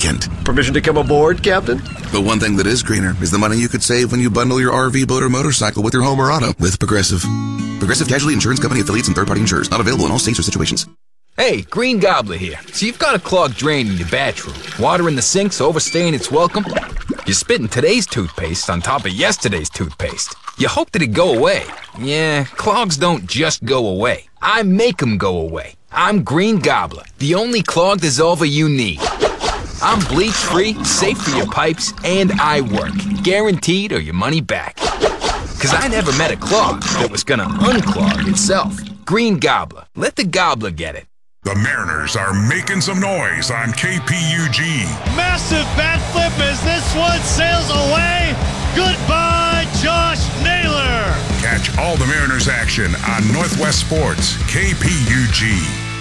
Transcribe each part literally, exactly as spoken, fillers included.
weekend. Permission to come aboard, Captain? But one thing that is greener is the money you could save when you bundle your R V, boat, or motorcycle with your home or auto with Progressive. Progressive Casualty Insurance Company affiliates and third-party insurers. Not available in all states or situations. Hey, Green Gobbler here. So you've got a clogged drain in your bathroom. Water in the sink's overstaying its welcome. You're spitting today's toothpaste on top of yesterday's toothpaste. You hope that it go away. Yeah, clogs don't just go away. I make them go away. I'm Green Gobbler, the only clog dissolver you need. I'm bleach-free, safe for your pipes, and I work. Guaranteed or your money back. Cause I never met a clog that was gonna unclog itself. Green Gobbler. Let the gobbler get it. The Mariners are making some noise on K P U G. Massive bat flip as this one sails away. Goodbye, Josh Naylor. Catch all the Mariners action on Northwest Sports, K P U G.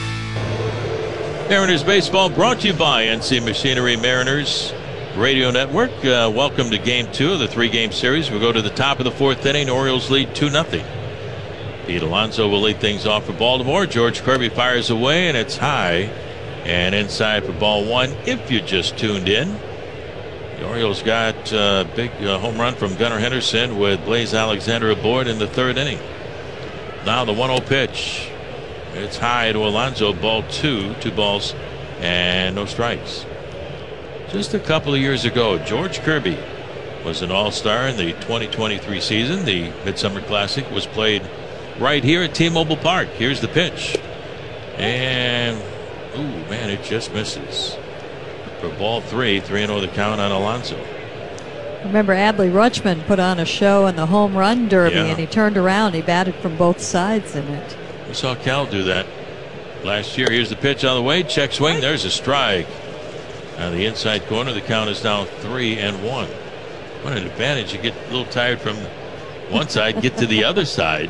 Mariners baseball brought to you by N C Machinery Mariners Radio Network. Uh, welcome to game two of the three-game series. We'll go to the top of the fourth inning. Orioles lead two nothing. Pete Alonso will lead things off for Baltimore. George Kirby fires away, and it's high and inside for ball one. If you just tuned in, the Orioles got a big uh, home run from Gunnar Henderson with Blaze Alexander aboard in the third inning. Now the one oh pitch. It's high to Alonso, ball two, two balls and no strikes. Just a couple of years ago, George Kirby was an all-star in the twenty twenty-three season. The Midsummer Classic was played right here at T-Mobile Park. Here's the pitch. And, ooh, man, it just misses. For ball three, three and oh the count on Alonso. Remember, Adley Rutschman put on a show in the home run derby, Yeah. and he turned around. He batted from both sides in it. We saw Cal do that last year. Here's the pitch on the way. Check swing. There's a strike. Now the inside corner. The count is now three and one. What an advantage. You get a little tired from one side, get to the other side.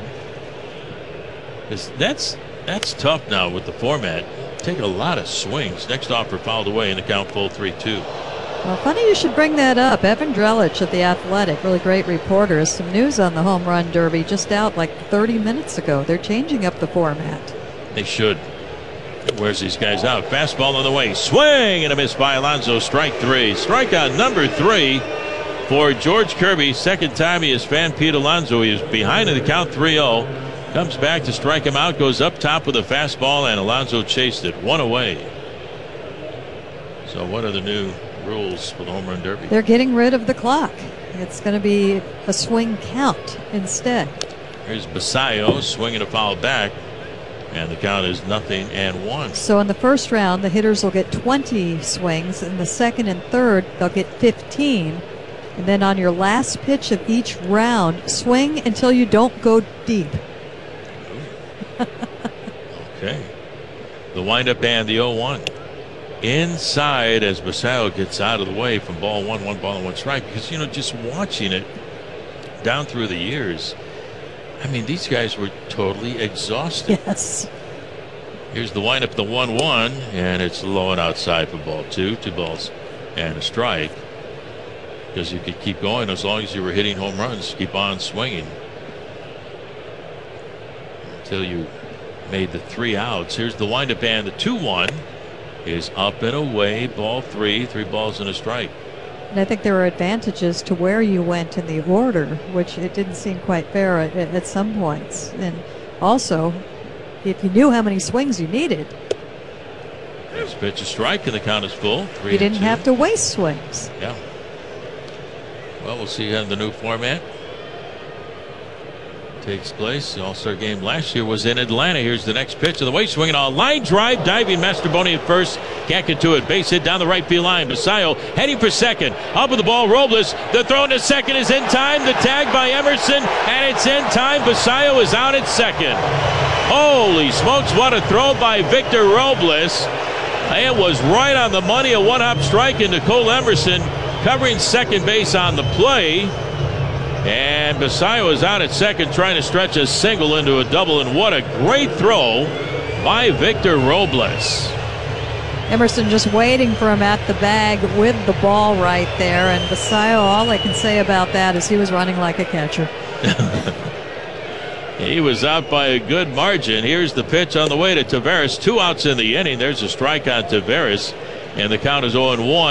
Because that's that's tough now with the format. Take a lot of swings. Next offer fouled away in the count full three two. Well, funny you should bring that up. Evan Drellich of The Athletic, really great reporter, has some news on the home run derby just out like thirty minutes ago. They're changing up the format. They should. It wears these guys out. Fastball on the way. Swing and a miss by Alonso. Strike three. Strikeout number three for George Kirby. Second time he has fanned Pete Alonso. He is behind in the count three oh. Comes back to strike him out. Goes up top with a fastball, and Alonso chased it. One away. So what are the new rules for the home run derby? They're getting rid of the clock. It's going to be a swing count instead. Here's Basayo swinging a foul back, and the count is nothing and one. So in the first round, the hitters will get twenty swings. In the second and third, they'll get fifteen. And then on your last pitch of each round, swing until you don't go deep. Okay. The windup and the oh one. Inside as Basayo gets out of the way from ball one, one ball and one strike. Because, you know, just watching it down through the years, I mean, these guys were totally exhausted. Yes. Here's the windup, the one one, and it's low and outside for ball two. Two balls and a strike. Because you could keep going as long as you were hitting home runs. Keep on swinging until you made the three outs. Here's the windup, and the two one is up and away. Ball three. Three balls and a strike. And I think there were advantages to where you went in the order, which it didn't seem quite fair at, at some points. And also, if you knew how many swings you needed, Next pitch, a strike, and the count is full. Three you didn't and two. have to waste swings. Yeah. Well, we'll see how the new format takes place. The All-Star game last year was in Atlanta. Here's the next pitch of the way. Swinging on a line drive. Diving Mastrobuoni at first. Can't get to it. Base hit down the right field line. Basayo heading for second. Up with the ball. Robles. The throw to second is in time. The tag by Emerson. And it's in time. Basayo is out at second. Holy smokes. What a throw by Victor Robles. It was right on the money. A one-hop strike into Cole Emerson covering second base on the play. And Basayo is out at second trying to stretch a single into a double. And what a great throw by Victor Robles. Emerson just waiting for him at the bag with the ball right there. And Basayo, all I can say about that is he was running like a catcher. He was out by a good margin. Here's the pitch on the way to Taveras. Two outs in the inning. There's a strike on Taveras. And the count is oh and one.